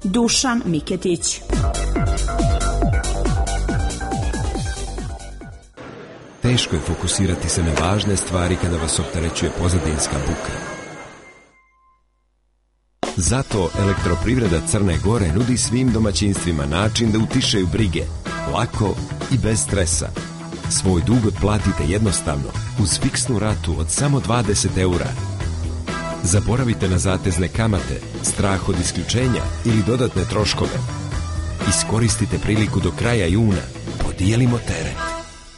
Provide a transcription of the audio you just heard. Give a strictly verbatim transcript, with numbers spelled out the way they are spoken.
Dušan Miketić. Teško je fokusirati se na važne stvari kada vas opterećuje pozadinska buka. Zato Elektroprivreda Crne Gore nudi svim domaćinstvima način da utišaju brige, lako i bez stresa. Svoj dug otplatite jednostavno, uz fiksnu ratu od samo dvadeset eura. Zaboravite na zatezne kamate, strah od isključenja ili dodatne troškove. Iskoristite priliku do kraja juna. Podijelimo teret.